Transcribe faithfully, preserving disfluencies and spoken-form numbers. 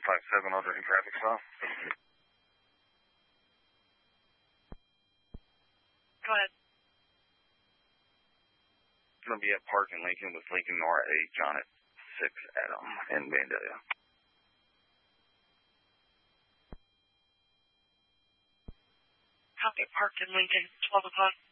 five seven ordering traffic stop. Go ahead. It's going to be at Park in Lincoln with Lincoln Nora eight, John at six, Adam in Vandalia. Copy, Park in Lincoln, twelve o'clock.